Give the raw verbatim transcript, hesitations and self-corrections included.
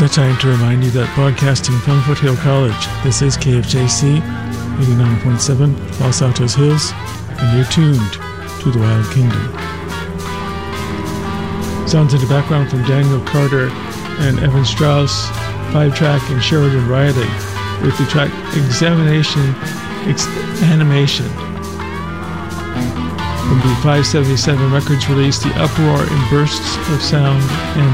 It's a time to remind you that broadcasting from Foothill College, this is K F J C eighty-nine point seven Los Altos Hills, and you're tuned to the Wild Kingdom. Sounds in the background from Daniel Carter and Evan Strauss, five track and Sheridan Riley with the track Examination Ex- Animation. From the five seventy-seven Records release, The Uproar in Bursts of Sound and